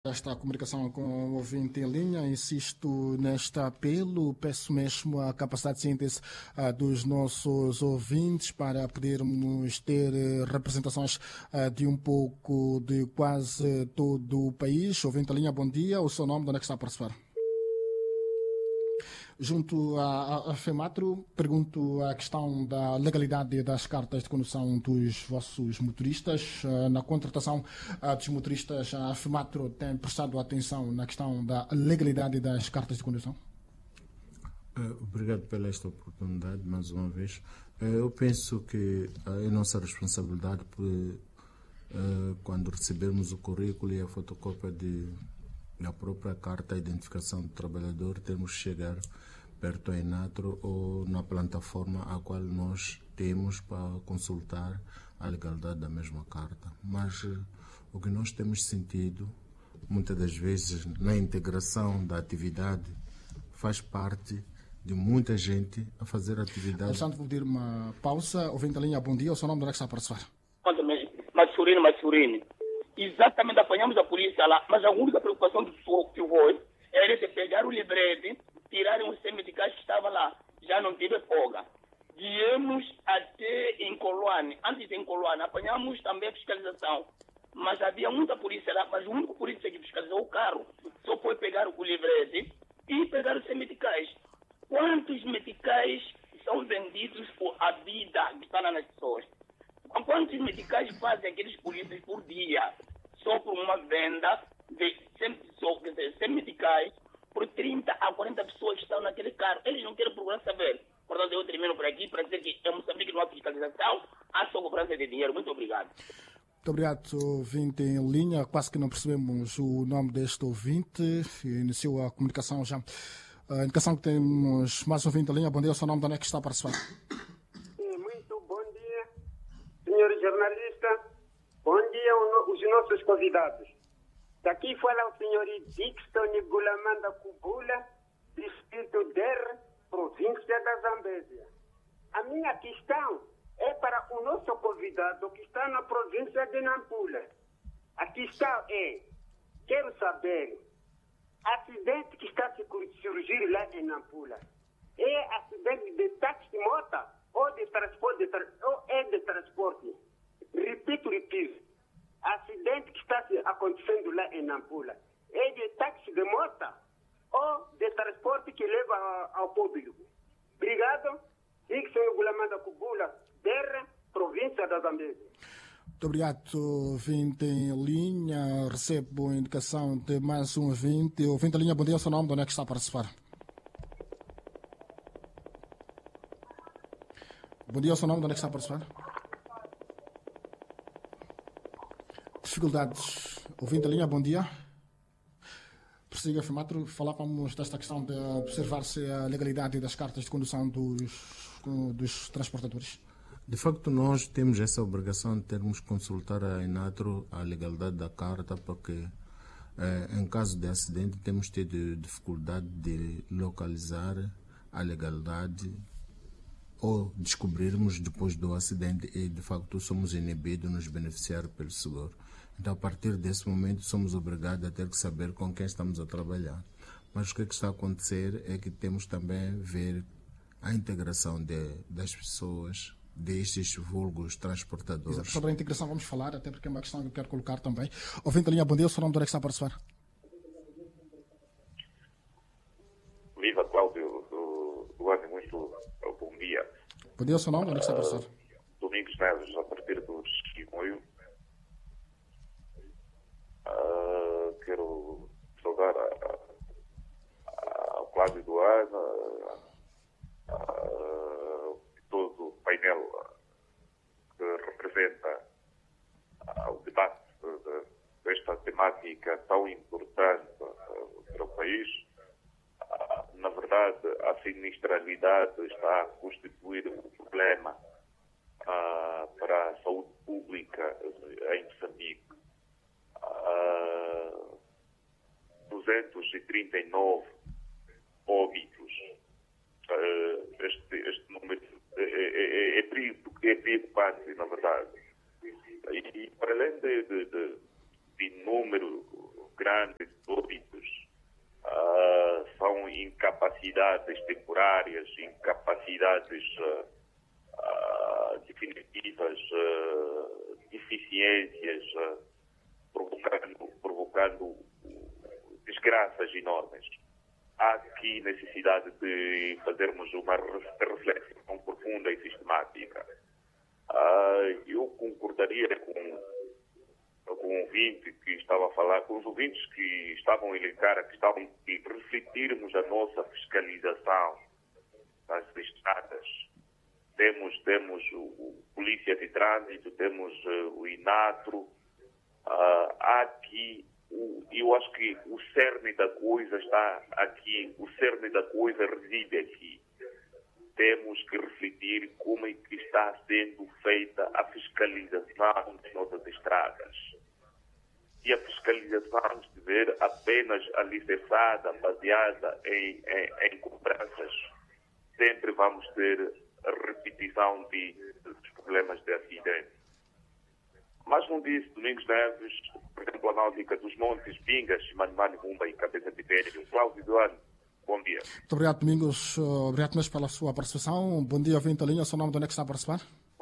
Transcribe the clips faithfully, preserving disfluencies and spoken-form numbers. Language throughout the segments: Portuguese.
Esta comunicação com o ouvinte em linha, insisto neste apelo, peço mesmo a capacidade de síntese uh, dos nossos ouvintes para podermos ter uh, representações uh, de um pouco de quase todo o país. Ouvinte em linha, bom dia, o seu nome, de onde é que está a participar? Junto à, à FEMATRO, pergunto a questão da legalidade das cartas de condução dos vossos motoristas. Na contratação dos motoristas, a FEMATRO tem prestado atenção na questão da legalidade das cartas de condução? Obrigado pela esta oportunidade, mais uma vez. Eu penso que é nossa responsabilidade, por, quando recebermos o currículo e a fotocópia de na própria carta de identificação do trabalhador, temos que chegar perto da Enatro ou na plataforma a qual nós temos para consultar a legalidade da mesma carta. Mas uh, o que nós temos sentido, muitas das vezes, na integração da atividade, faz parte de muita gente a fazer atividade. Alexandre, vou pedir uma pausa. Ouvinte da linha, bom dia. O seu nome, de onde é que está a participar? Massurino, Massurino. Exatamente, apanhamos a polícia lá, mas a única preocupação do que houve era de pegar o librete, tirarem os semidicais que estavam lá. Já não tive folga. Viemos até em Coloane. Antes de em Coloane, apanhamos também a fiscalização. Mas havia muita polícia lá, mas o único polícia que fiscalizou o carro só foi pegar o librete e pegar os semidicais. Quantos medicais são vendidos por a vida que está nas pessoas? Quantos medicais fazem aqueles polícias por dia? Só por uma venda de cem medicais por trinta a quarenta pessoas que estão naquele carro. Eles não querem procurar saber. Portanto, eu termino por aqui para dizer que em Moçambique não há fiscalização, há só cobrança de dinheiro. Muito obrigado. Muito obrigado, ouvinte em linha. Quase que não percebemos o nome deste ouvinte. Iniciou a comunicação já. A indicação que temos mais um ouvinte em linha. Bom dia, o seu nome, de onde é que está a participar? Muito bom dia, senhor jornalista. Bom dia aos nossos convidados. Daqui fala o senhor Dixon Gulamanda Kubula, distrito D E R, província da Zambésia. A minha questão é para o nosso convidado que está na província de Nampula. A questão é, quero saber, acidente que está a surgir lá em Nampula, é acidente de táxi-moto ou de transporte, de tra- ou é de transporte? Repito, repito. Acidente que está acontecendo lá em Nampula é de táxi de moto ou de transporte que leva ao público? Obrigado. Dixon Gulamanda Kubula, D E R, província da Zambésia. Muito obrigado, ouvinte em linha. Recebo a indicação de mais um ouvinte. Ouvinte em linha, bom dia, o seu nome, de onde é que está a participar? Bom dia, o seu nome, de onde é que está a participar? Dificuldades. Ouvinte em linha, bom dia. Prossiga, FEMATRO. Falávamos desta questão de observar-se a legalidade das cartas de condução dos, dos transportadores. De facto, nós temos essa obrigação de termos que consultar a Enatro a legalidade da carta, porque eh, em caso de acidente temos tido dificuldade de localizar a legalidade ou descobrirmos depois do acidente e, de facto, somos inibidos de nos beneficiar pelo seguro. Então, a partir desse momento, somos obrigados a ter que saber com quem estamos a trabalhar. Mas o que, é que está a acontecer é que temos também a ver a integração de, das pessoas, destes vulgos transportadores. Exato. Sobre a integração vamos falar, até porque é uma questão que eu quero colocar também. Ouvinte em linha, bom dia, o seu nome, de onde é que está a participar? Viva, Cláudio, do, do ano, muito bom dia. Bom dia, o seu nome, de onde é que está a participar? Uh, Domingos Neves, a partir do Esquimoio. Uh, quero saudar a, a, ao Cláudio do ano, a, a, todo o painel que representa a, o debate de, desta temática tão importante uh, para o país. Uh, na verdade, a sinistralidade está a constituir um problema uh, para a saúde pública em Moçambique. Uh, duzentos e trinta e nove óbitos. Uh, este, este número é, é, é, é preocupante, na verdade. E, e para além de, de, de, de número grandes óbitos uh, são incapacidades temporárias, incapacidades uh, uh, definitivas, uh, deficiências, uh, provocando, provocando desgraças enormes. Há aqui necessidade de fazermos uma reflexão profunda e sistemática. Uh, eu concordaria com, com o ouvinte que estava a falar, com os ouvintes que estavam a elencar, que estavam a refletirmos a nossa fiscalização nas estradas. Temos, temos o, o Polícia de Trânsito, temos uh, o INATRO. Uh, há aqui, o, eu acho que o cerne da coisa está aqui, o cerne da coisa reside aqui. Temos que refletir como é que está sendo feita a fiscalização das nossas estradas. E a fiscalização estiver apenas alicerçada, baseada em, em, em cobranças, sempre vamos ter a repetição de, dos problemas de acidente. Mas como disse Domingos Neves, por exemplo, a náutica dos Montes, Pingas, Manimani, Bumba e Cabeça de Velho, Cláudio Duane. Bom dia. Muito obrigado, Domingos. Obrigado mesmo pela sua participação. Bom dia, ouvinte da linha. O seu nome, de onde é que está a participar?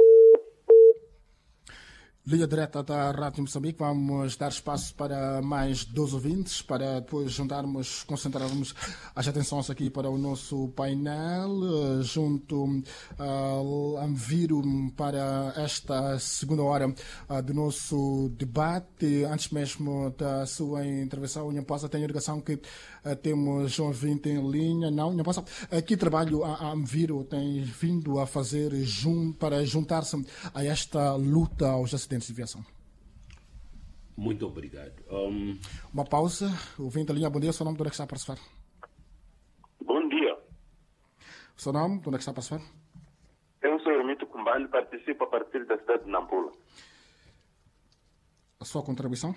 Linha direta da Rádio Moçambique. Vamos dar espaço para mais dois ouvintes, para depois juntarmos, concentrarmos as atenções aqui para o nosso painel, junto ao Anviro para esta segunda hora uh, do nosso debate. Antes mesmo da sua intervenção, Nhamposa, tenho a indicação que uh, temos um ouvinte em linha. Não, Nhamposa, aqui trabalho a, a Anviro tem vindo a fazer jun, para juntar-se a esta luta aos acidentes de viação. Muito obrigado. Um... Uma pausa. O vinte da linha, bom dia. O seu nome, de onde é que está a participar? Bom dia. O seu nome, de onde é que está a participar? Eu sou Hermito Kumbali, participo a partir da cidade de Nampula. A sua contribuição?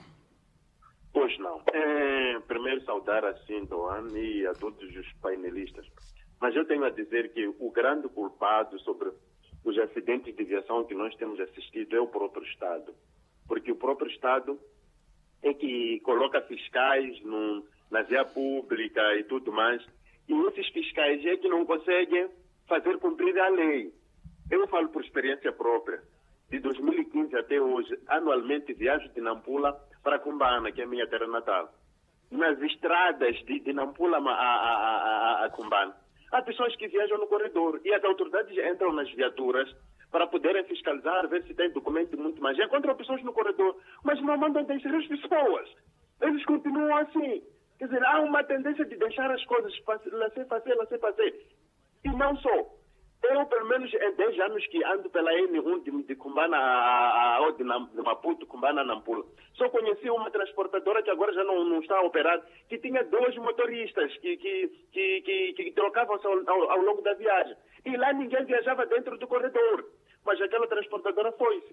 Pois não. É, primeiro saudar a Sintoan e a todos os painelistas. Mas eu tenho a dizer que o grande culpado sobre os acidentes de viação que nós temos assistido é o próprio Estado. Porque o próprio Estado é que coloca fiscais no, na via pública e tudo mais. E esses fiscais é que não conseguem fazer cumprir a lei. Eu falo por experiência própria. De dois mil e quinze até hoje, anualmente viajo de Nampula para Cumbana, que é a minha terra natal. Nas estradas de, de Nampula a, a, a, a Cumbana, há pessoas que viajam no corredor e as autoridades entram nas viaturas para poderem fiscalizar, ver se tem documento e muito mais. E encontram pessoas no corredor, mas não mandam deixar as pessoas. Eles continuam assim. Quer dizer, há uma tendência de deixar as coisas laissez fazer, laissez fazer. E não só. Eu, pelo menos, em dez anos que ando pela N um de, de Cumbana a, a, de, de Maputo, Cumbana a Nampula, só conheci uma transportadora que agora já não, não está a operar, que tinha dois motoristas que, que, que, que, que trocavam-se ao, ao, ao longo da viagem. E lá ninguém viajava dentro do corredor. Mas aquela transportadora foi-se.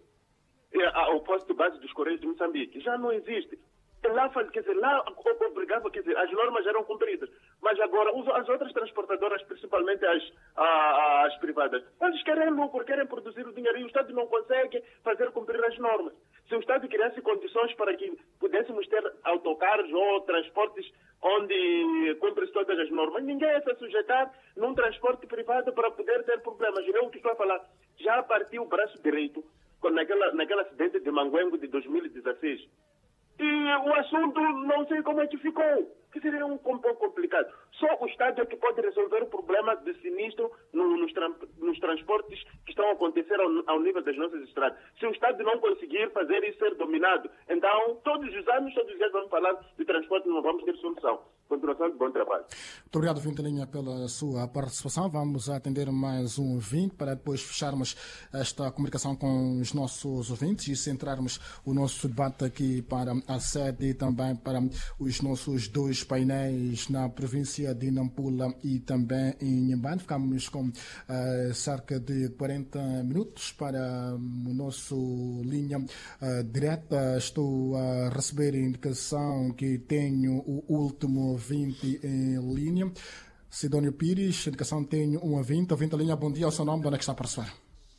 Ao posto de base dos Correios de Moçambique. Já não existe. Lá, quer dizer, lá obrigava, quer dizer, as normas eram cumpridas. Mas agora, as outras transportadoras, principalmente as, as privadas, eles querem lucro, querem produzir o dinheiro e o Estado não consegue fazer cumprir as normas. Se o Estado criasse condições para que pudéssemos ter autocarros ou transportes onde cumpre todas as normas, ninguém ia se sujeitar num transporte privado para poder ter problemas. Eu que estou a falar, já partiu o braço direito naquela, naquele acidente de Manguengo de dois mil e dezesseis. E o assunto não sei como é que ficou. Que seria um pouco complicado. Só o Estado é que pode resolver o problema de sinistro no, nos, tra nos transportes que estão a acontecer ao, ao nível das nossas estradas. Se o Estado não conseguir fazer isso ser dominado, então todos os anos, todos os dias vamos falar de transporte e não vamos ter solução. Continuação de bom trabalho. Muito obrigado, Vintelinha, pela sua participação. Vamos atender mais um ouvinte para depois fecharmos esta comunicação com os nossos ouvintes e centrarmos o nosso debate aqui para a sede e também para os nossos dois painéis na província de Nampula e também em Inhambane. Ficamos com uh, cerca de quarenta minutos para o nosso linha uh, direta. Estou a receber a indicação que tenho o último ouvinte em linha. Sidónio Pires, indicação tenho um ouvinte. Ouvinte em linha, bom dia. O seu nome, de onde é que está a participar?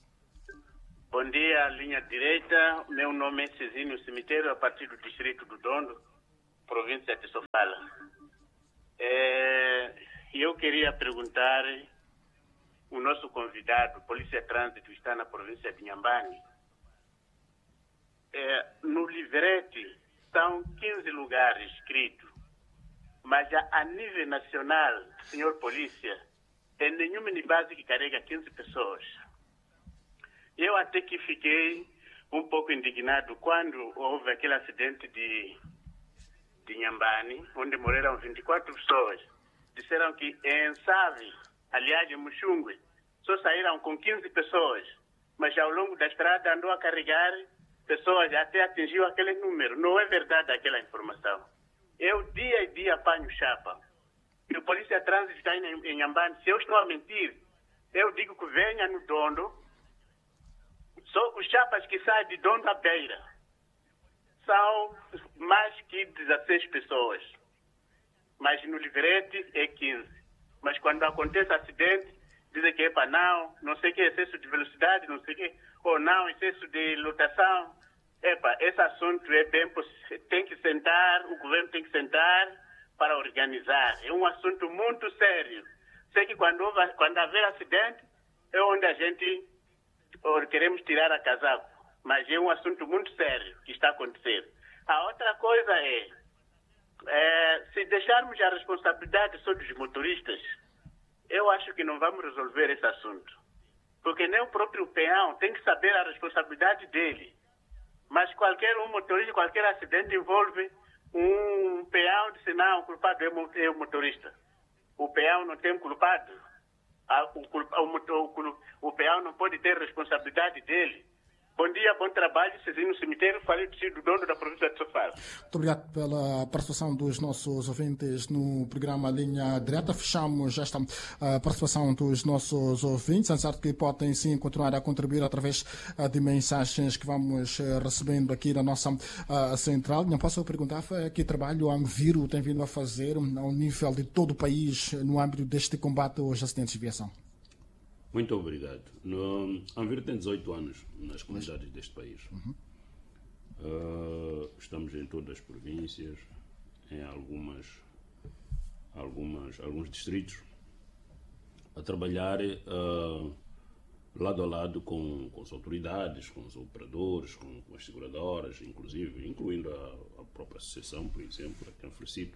Bom dia, linha direita. Meu nome é Cezinho Cemitério, a partir do distrito do Dondo. província de Sofala. É, eu queria perguntar, o nosso convidado, Polícia Trânsito, está na província de Inhambane. É, no livrete são quinze lugares escritos, mas a, a nível nacional, senhor Polícia, tem nenhum minibase que carrega quinze pessoas. Eu até que fiquei um pouco indignado quando houve aquele acidente de, de Inhambane, onde morreram vinte e quatro pessoas. Disseram que em Save, aliás, em Muxungue, só saíram com quinze pessoas, mas ao longo da estrada andou a carregar pessoas até atingiu aquele número. Não é verdade aquela informação. Eu dia e dia apanho chapa. E o Polícia Trânsito está em Inhambane. Se eu estou a mentir, eu digo que venha no Dondo. Só os chapas que saem de Dondo à Beira são mais que dezesseis pessoas. Mas no livrete é quinze. Mas quando acontece acidente, dizem que é para não, não sei o que, excesso de velocidade, não sei o que, ou não, excesso de lotação. Epa, esse assunto é bem, tem que sentar, o governo tem que sentar para organizar. É um assunto muito sério. Sei que quando, quando haver acidente, é onde a gente ou queremos tirar a casaco. Mas é um assunto muito sério que está acontecendo. A outra coisa é, é se deixarmos a responsabilidade só dos motoristas, eu acho que não vamos resolver esse assunto. Porque nem o próprio peão tem que saber a responsabilidade dele. Mas qualquer um motorista, qualquer acidente envolve um peão, disse não, o culpado é o motorista. O peão não tem culpado. O, culpa, o, o, o peão não pode ter responsabilidade dele. Bom dia, bom trabalho, Cezinho Cemitério, falei do dono da província de Sofala. Muito obrigado pela participação dos nossos ouvintes no programa Linha Direta. Fechamos esta uh, participação dos nossos ouvintes, apesar que podem sim continuar a contribuir através uh, de mensagens que vamos uh, recebendo aqui na nossa uh, central. Não posso perguntar uh, que trabalho a Anviro tem vindo a fazer um, ao nível de todo o país no âmbito deste combate aos acidentes de viação. Muito obrigado. No, a Anviro tem dezoito anos nas comunidades deste país. Uhum. Uh, estamos em todas as províncias, em algumas, algumas, alguns distritos, a trabalhar uh, lado a lado com, com as autoridades, com os operadores, com, com as seguradoras, inclusive, incluindo a, a própria associação, por exemplo, que tem oferecido.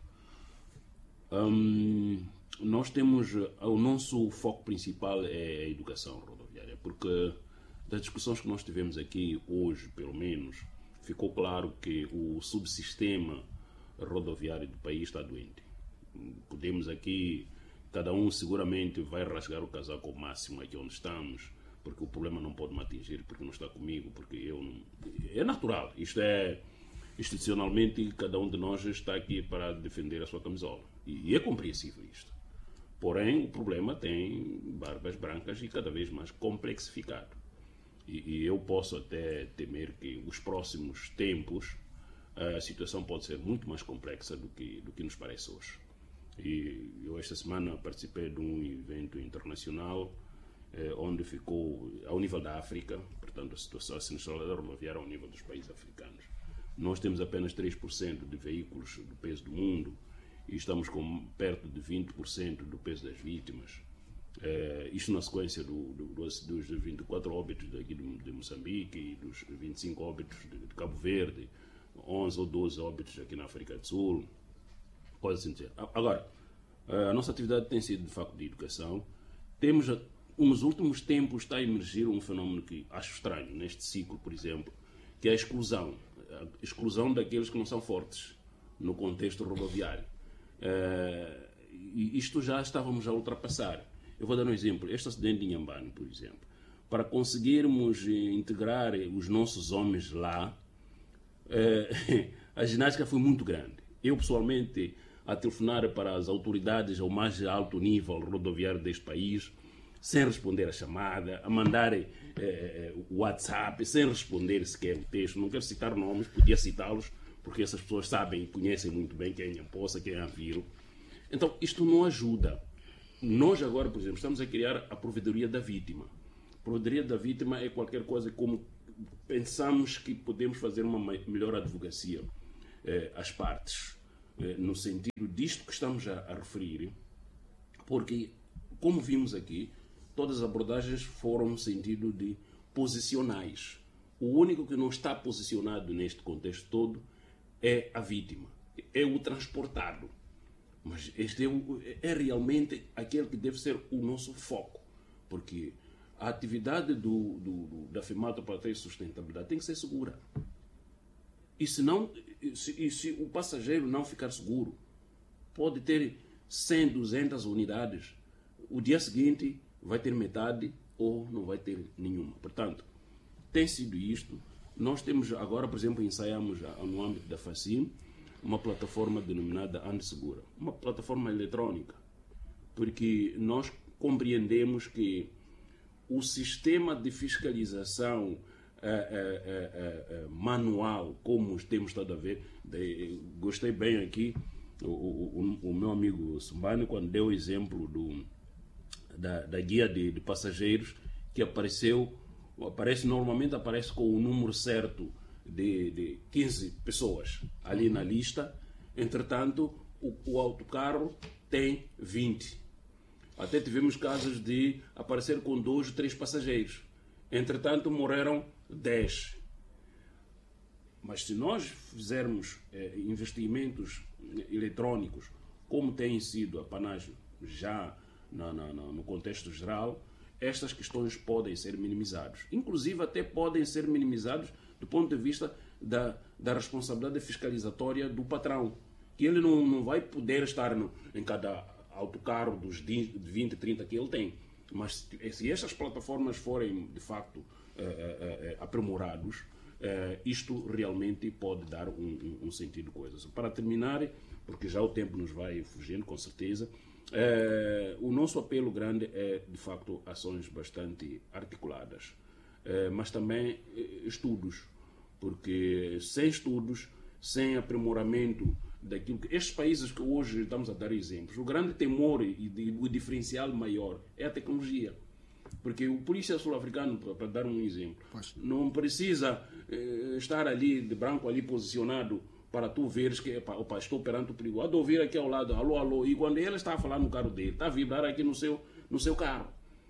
Um, nós temos, o nosso foco principal é a educação rodoviária, porque das discussões que nós tivemos aqui hoje, pelo menos, ficou claro que o subsistema rodoviário do país está doente. Podemos aqui, cada um seguramente vai rasgar o casaco ao máximo aqui onde estamos, porque o problema não pode me atingir, porque não está comigo, porque eu não... É natural, isto é... Institucionalmente, cada um de nós está aqui para defender a sua camisola. E é compreensível isto. Porém, o problema tem barbas brancas e cada vez mais complexificado. E, e eu posso até temer que os próximos tempos a situação pode ser muito mais complexa do que, do que nos parece hoje. E eu esta semana participei de um evento internacional eh, onde ficou, ao nível da África, portanto a situação sinistralidade rodoviária ao nível dos países africanos. Nós temos apenas três por cento de veículos do peso do mundo e estamos com perto de vinte por cento do peso das vítimas. É, isto na sequência do, do, dos, dos vinte e quatro óbitos daqui de, de Moçambique e dos vinte e cinco óbitos de, de Cabo Verde, onze ou doze óbitos aqui na África do Sul. Pode assim dizer. Agora, a nossa atividade tem sido de facto de educação. Temos, nos últimos tempos, está a emergir um fenómeno que acho estranho neste ciclo, por exemplo, que é a exclusão. A exclusão daqueles que não são fortes no contexto rodoviário. Uh, e isto já estávamos a ultrapassar. Eu vou dar um exemplo. Este acidente de Inhambane, por exemplo. Para conseguirmos integrar os nossos homens lá, uh, a ginástica foi muito grande. Eu, pessoalmente, a telefonar para as autoridades ao mais alto nível rodoviário deste país, sem responder a chamada, a mandar eh, WhatsApp, sem responder sequer o texto. Não quero citar nomes, podia citá-los, porque essas pessoas sabem e conhecem muito bem quem é Inhampoça, quem é Anviro. Então, isto não ajuda. Nós agora, por exemplo, estamos a criar a provedoria da vítima. A provedoria da vítima é qualquer coisa como pensamos que podemos fazer uma melhor advocacia eh, às partes. no sentido disto que estamos a, a referir, porque, como vimos aqui, todas as abordagens foram no sentido de posicionais. O único que não está posicionado neste contexto todo é a vítima, é o transportado. Mas este é, o, é realmente aquele que deve ser o nosso foco, porque a atividade do, do, do, da FEMATA para ter sustentabilidade tem que ser segura. E se, não, se, e se o passageiro não ficar seguro, pode ter cem, duzentas unidades, o dia seguinte vai ter metade ou não vai ter nenhuma. Portanto, tem sido isto. Nós temos agora, por exemplo, ensaiamos no âmbito da FACIM uma plataforma denominada Ande Segura, uma plataforma eletrônica, porque nós compreendemos que o sistema de fiscalização Uh, uh, uh, uh, manual, como temos estado a ver, de, gostei bem aqui, o, o, o meu amigo Sumbani, quando deu o exemplo do, da, da guia de, de passageiros, que apareceu, aparece, normalmente aparece com o número certo de, de quinze pessoas ali na lista, entretanto, o, o autocarro tem vinte. Até tivemos casos de aparecer com dois ou três passageiros. Entretanto, morreram dez. Mas se nós fizermos eh, investimentos eletrônicos, como tem sido a panagem já na, na, na, no contexto geral, estas questões podem ser minimizadas. Inclusive, até podem ser minimizadas do ponto de vista da, da responsabilidade fiscalizatória do patrão, que ele não, não vai poder estar no, em cada autocarro dos vinte, trinta que ele tem. Mas se estas plataformas forem, de facto, eh, eh, aprimorados, eh, isto realmente pode dar um, um, um sentido de coisas. Para terminar, porque já o tempo nos vai fugindo, com certeza, eh, o nosso apelo grande é, de facto, ações bastante articuladas, eh, mas também eh, estudos, porque sem estudos, sem aprimoramento daquilo que estes países que hoje estamos a dar exemplos, o grande temor e o diferencial maior é a tecnologia, porque o polícia sul-africano, para dar um exemplo, pois, não precisa eh, estar ali de branco ali posicionado para tu veres que epa, opa, estou perante o perigo, há de ouvir aqui ao lado, alô, alô, e quando ele está a falar no carro dele, está a vibrar aqui no seu, no seu carro.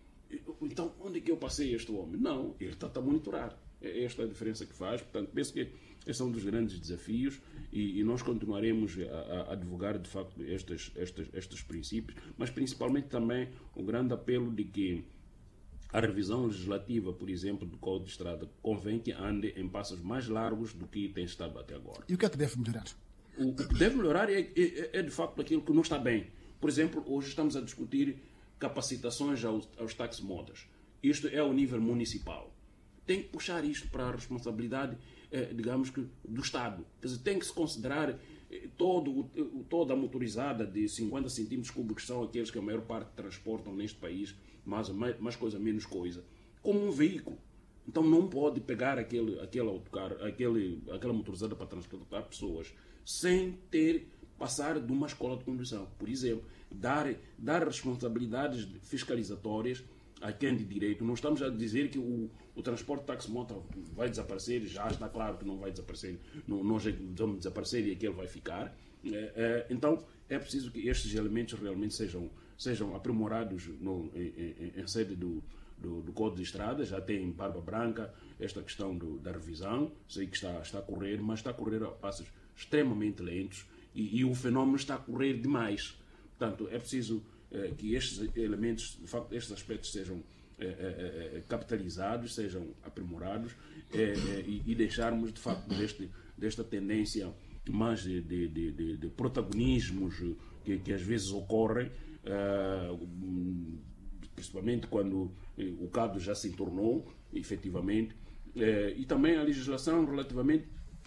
Então, onde é que eu passei este homem? Não, ele está a monitorar. É esta a diferença que faz. Portanto, penso que esse é um dos grandes desafios e, e nós continuaremos a, a, a divulgar, de facto, estes, estes, estes princípios, mas principalmente também o grande apelo de que a revisão legislativa, por exemplo, do Código de Estrada, convém que ande em passos mais largos do que tem estado até agora. E o que é que deve melhorar? O, o que deve melhorar é, é, é, de facto, aquilo que não está bem. Por exemplo, hoje estamos a discutir capacitações aos, aos taximodas. Isto é ao nível municipal. Tem que puxar isto para a responsabilidade, eh, digamos que, do Estado. Quer dizer, tem que se considerar eh, todo, toda a motorizada de cinquenta centímetros cúbicos, que são aqueles que a maior parte transportam neste país, mais, mais, mais coisa, menos coisa, como um veículo. Então não pode pegar aquele, aquele autocarro, aquele, aquela motorizada para transportar pessoas sem ter, passar de uma escola de condução. Por exemplo, dar, dar responsabilidades fiscalizatórias a quem de direito. Não estamos a dizer que o, o transporte taximoto vai desaparecer, já está claro que não vai desaparecer, não, nós vamos desaparecer e aquele vai ficar. É, é, então, é preciso que estes elementos realmente sejam, sejam aprimorados no, em, em, em sede do, do, do Código de Estrada. Já tem barba branca esta questão do, da revisão, sei que está, está a correr, mas está a correr a passos extremamente lentos e, e o fenómeno está a correr demais. Portanto, é preciso que estes elementos, de facto, estes aspectos sejam é, é, é, capitalizados, sejam aprimorados é, é, e, e deixarmos, de facto, deste, desta tendência mais de, de, de, de protagonismos que, que às vezes ocorrem, é, principalmente quando o cado já se entornou, efetivamente, é, e também a legislação relativamente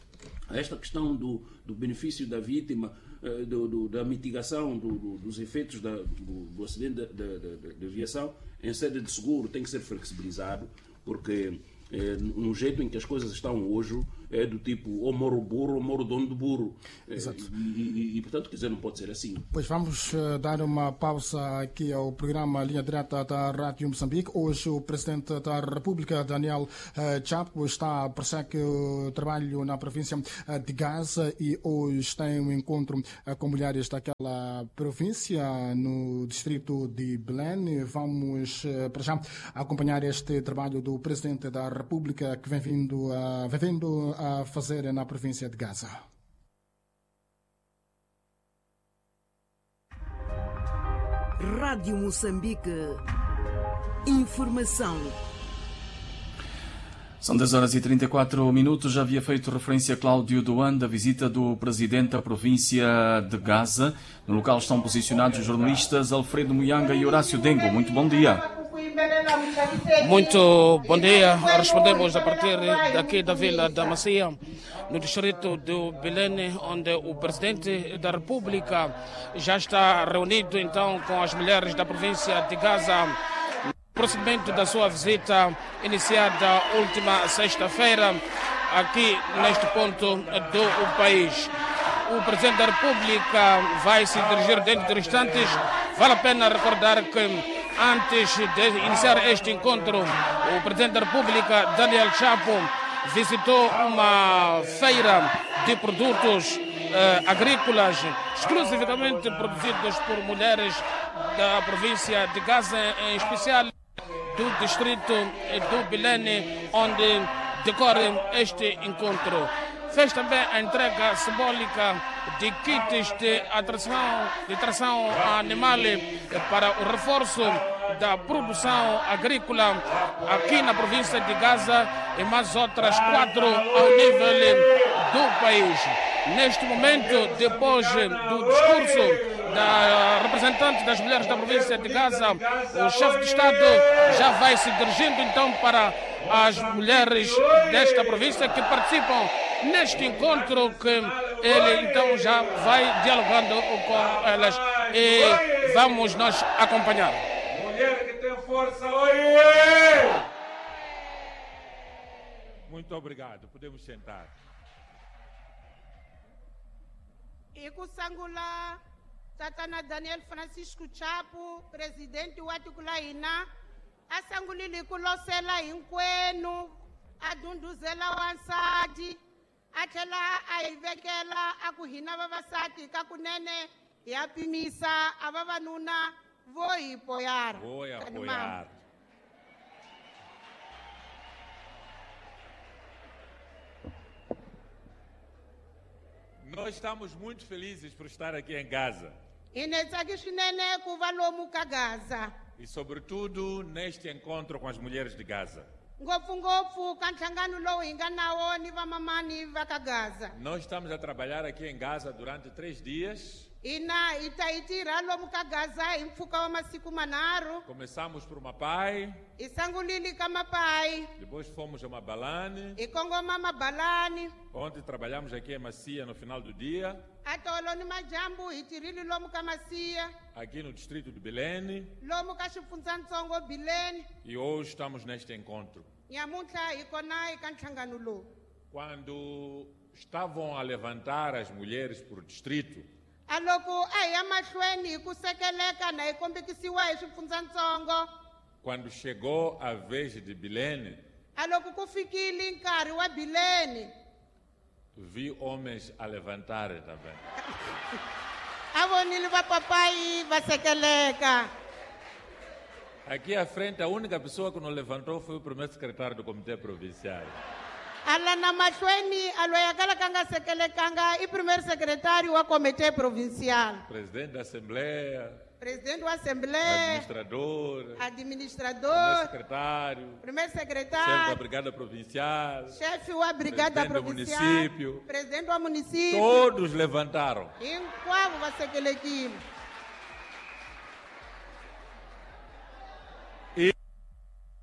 a esta questão do, do benefício da vítima, Do, do, da mitigação do, do, dos efeitos da, do, do acidente de aviação em sede de seguro tem que ser flexibilizado, porque eh, no jeito em que as coisas estão hoje, é do tipo ou moro burro ou moro dono do burro. Exato. E, e, e, portanto, quer dizer, não pode ser assim. Pois vamos uh, dar uma pausa aqui ao programa Linha Direta da Rádio Moçambique. Hoje o Presidente da República, Daniel uh, Chapo, está a prosseguir o trabalho na província uh, de Gaza e hoje tem um encontro uh, com mulheres daquela província no distrito de Belém. Vamos uh, para já acompanhar este trabalho do Presidente da República que vem vindo a, vem vindo a fazer na província de Gaza. Rádio Moçambique. Informação. São dez horas e trinta e quatro minutos. Já havia feito referência a Cláudio Doan da visita do presidente da província de Gaza. No local estão posicionados os jornalistas Alfredo Muyanga e Horácio Dengo. Muito bom dia. Muito bom dia. Respondemos a partir daqui da Vila da Macia, no distrito do Belém, onde o presidente da República já está reunido então com as mulheres da província de Gaza, no prosseguimento da sua visita iniciada última sexta-feira aqui neste ponto do país. O presidente da República vai se dirigir dentro de instantes. Vale a pena recordar que antes de iniciar este encontro, o presidente da República, Daniel Chapo, visitou uma feira de produtos eh, agrícolas exclusivamente produzidos por mulheres da província de Gaza, em especial do distrito do Belém, onde decorre este encontro. Fez também a entrega simbólica de kits de atração, de tração animal para o reforço da produção agrícola aqui na província de Gaza e mais outras quatro ao nível do país. Neste momento, depois do discurso da representante das mulheres da província de Gaza, o chefe de Estado já vai se dirigindo então para as mulheres desta província que participam neste encontro, que ele então já vai dialogando com elas e vamos nós acompanhar. Mulher que tem força, oiê! Muito obrigado, podemos sentar. E kusangula tatana Daniel Francisco Chapo, presidente wa tikulaina, asangulili kulosela hinkwenu, adunduzela wansati, athela ayivekela akuhina vavasati kakunene yapimisa avavanuna vohi apoiar. Vou apoiar. Nós estamos muito felizes por estar aqui em Gaza. E sobretudo neste encontro com as mulheres de Gaza. Nós estamos a trabalhar aqui em Gaza durante três dias. Começamos por Mapai. Depois fomos a Mabalane. Ontem trabalhamos aqui em Macia no final do dia. Aqui no distrito de Belém. E hoje estamos neste encontro. Quando estavam a levantar as mulheres por distrito, quando chegou a vez de Belém, vi homens a levantarem também. Aqui à frente, a única pessoa que não levantou foi o primeiro secretário do Comitê Provincial. Alana Machweni aloyakala kanga sekele kanga e primeiro secretário do Comitê Provincial. Presidente da Assembleia. Presidente da Assembleia. Administrador. Administrador. Primeiro secretário. Primeiro secretário. Chefe da Brigada Provincial. Chefe da Brigada Provincial. Provincial. Do município. Presidente do município. Todos levantaram. Em qual vai ser aquele aqui?